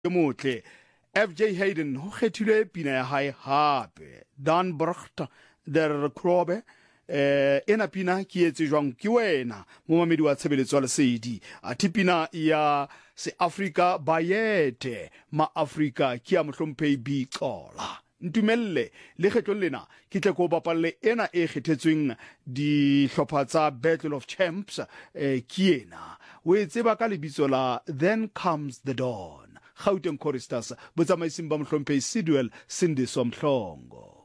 motle FJ Hayden ho kgethilwe pina ya hae hape Dan Bracht der Krobe ena pina ki etse jwang ke wena momamedi wa tshebeletso ya lesedi a tipina ya se Africa bayete ma Africa ki ya mohlomphehi Bixola ntumelle le kgetlo lena ke tle ko bapalle ena e kgethetsweng di hlopha tsa Battle of Champs ki ena o etseba ka lebitso la Then Comes the Dawn Gauteng Choristers botsamaising ba mohlomphehi Sidwell Sindiso Mhlongo.